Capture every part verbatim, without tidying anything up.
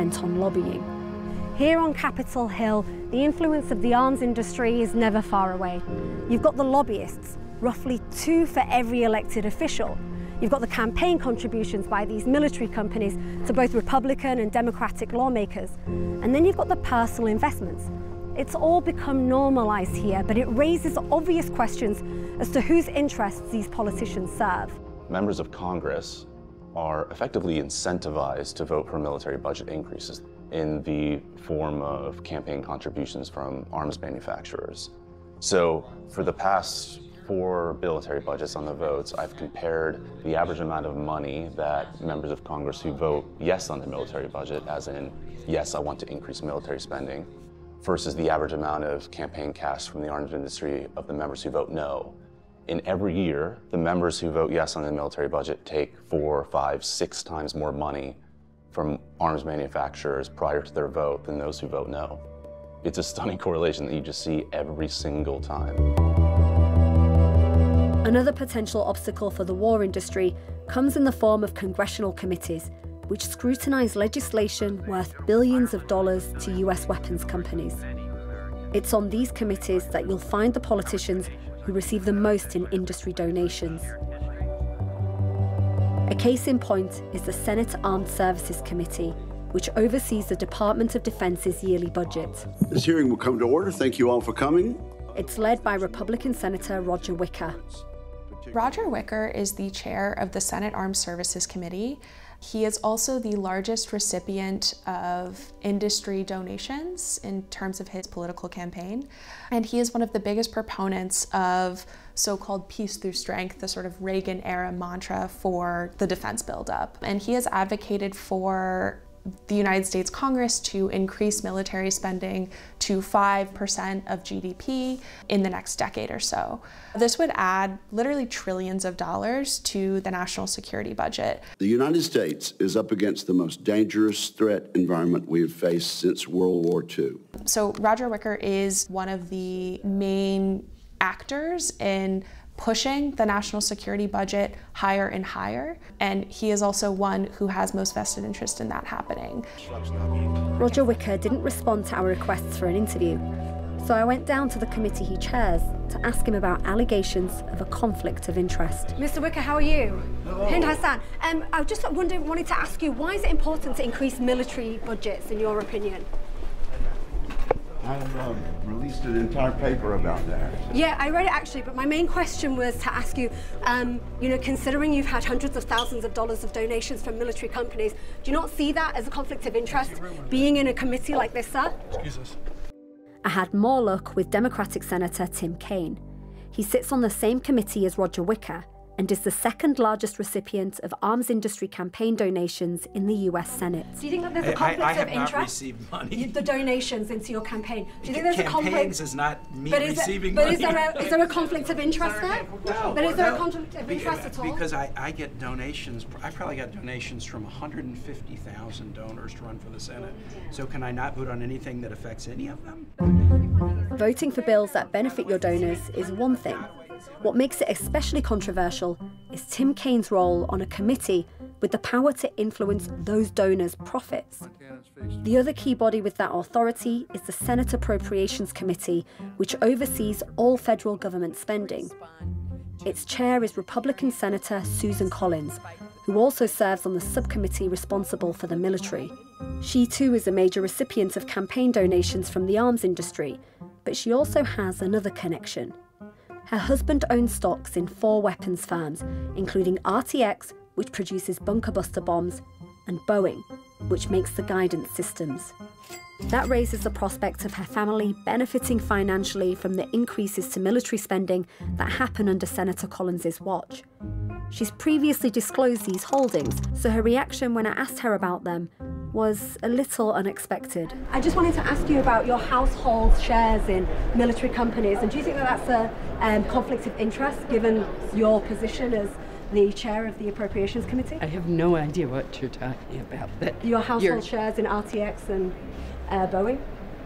spent on lobbying. Here on Capitol Hill, the influence of the arms industry is never far away. You've got the lobbyists, roughly two for every elected official. You've got the campaign contributions by these military companies to both Republican and Democratic lawmakers. And then you've got the personal investments. It's all become normalized here, but it raises obvious questions as to whose interests these politicians serve. Members of Congress are effectively incentivized to vote for military budget increases in the form of campaign contributions from arms manufacturers. So for the past four military budgets on the votes, I've compared the average amount of money that members of Congress who vote yes on the military budget, as in, yes, I want to increase military spending, versus the average amount of campaign cash from the arms industry of the members who vote no. In every year, the members who vote yes on the military budget take four, five, six times more money from arms manufacturers prior to their vote than those who vote no. It's a stunning correlation that you just see every single time. Another potential obstacle for the war industry comes in the form of congressional committees, which scrutinize legislation worth billions of dollars to U S weapons companies. It's on these committees that you'll find the politicians who receive the most in industry donations. A case in point is the Senate Armed Services Committee, which oversees the Department of Defense's yearly budget. This hearing will come to order. Thank you all for coming. It's led by Republican Senator Roger Wicker. Roger Wicker is the chair of the Senate Armed Services Committee. He is also the largest recipient of industry donations in terms of his political campaign. And he is one of the biggest proponents of so-called peace through strength, the sort of Reagan-era mantra for the defense buildup. And he has advocated for the United States Congress to increase military spending to five percent of G D P in the next decade or so. This would add literally trillions of dollars to the national security budget. The United States is up against the most dangerous threat environment we have faced since World War Two. So Roger Wicker is one of the main actors in pushing the national security budget higher and higher, and he is also one who has most vested interest in that happening. Roger Wicker didn't respond to our requests for an interview, so I went down to the committee he chairs to ask him about allegations of a conflict of interest. Mister Wicker, how are you? Hind Hassan. Um, I just wondered, wanted to ask you, why is it important to increase military budgets, in your opinion? I've um, released an entire paper about that. Yeah, I read it actually, but my main question was to ask you, um, you know, considering you've had hundreds of thousands of dollars of donations from military companies, do you not see that as a conflict of interest, being in a committee like this, sir? Excuse us. I had more luck with Democratic Senator Tim Kaine. He sits on the same committee as Roger Wicker and is the second largest recipient of arms industry campaign donations in the U S Senate. Do you think that there's a conflict I, I have of interest? Not received money. The donations into your campaign. Do you think C there's a conflict? Campaigns is not me but is receiving it, but money. But is there a, is there a conflict of interest there? No. But is there no, a conflict of interest at all? Because I, I get donations, I probably got donations from one hundred fifty thousand donors to run for the Senate. So can I not vote on anything that affects any of them? Voting for bills that benefit your donors is one thing. What makes it especially controversial is Tim Kaine's role on a committee with the power to influence those donors' profits. The other key body with that authority is the Senate Appropriations Committee, which oversees all federal government spending. Its chair is Republican Senator Susan Collins, who also serves on the subcommittee responsible for the military. She too is a major recipient of campaign donations from the arms industry, but she also has another connection. Her husband owns stocks in four weapons firms, including R T X, which produces bunker buster bombs, and Boeing, which makes the guidance systems. That raises the prospect of her family benefiting financially from the increases to military spending that happen under Senator Collins' watch. She's previously disclosed these holdings, so her reaction when I asked her about them was a little unexpected. I just wanted to ask you about your household shares in military companies, and do you think that that's a um, conflict of interest given your position as the chair of the Appropriations Committee? I have no idea what you're talking about. But your household you're... shares in R T X and uh, Boeing?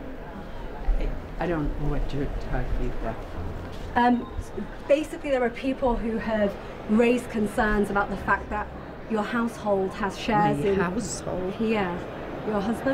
I, I don't know what you're talking about. Um, basically, there are people who have raised concerns about the fact that your household has shares My in... household? Yeah. Your husband?